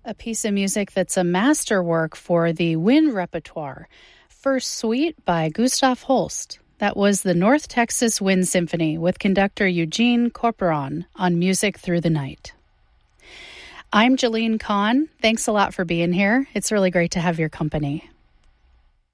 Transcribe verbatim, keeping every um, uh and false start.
a piece of music that's a masterwork for the wind repertoire. First Suite by Gustav Holst. That was the North Texas Wind Symphony with conductor Eugene Corporon on Music Through the Night. I'm Jalene Kahn. Thanks a lot for being here. It's really great to have your company.